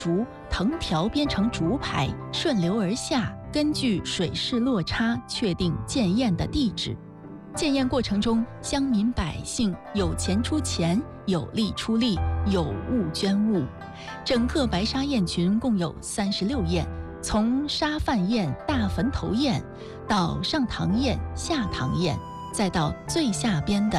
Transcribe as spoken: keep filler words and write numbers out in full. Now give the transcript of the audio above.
竹藤条编成竹排，顺流而下，根据水势落差确定建堰的地址。建堰过程中，乡民百姓有钱出钱，有力出力，有物捐物。整个白沙堰群共有三十六堰，从沙饭堰、大坟头堰到上塘堰、下塘堰，再到最下边的